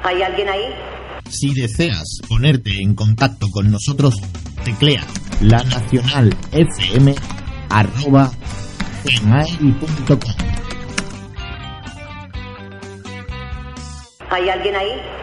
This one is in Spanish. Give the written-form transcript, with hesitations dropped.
¿Hay alguien ahí? Si deseas ponerte en contacto con nosotros, teclea lanacionalfm@gmail.com. ¿Hay alguien ahí?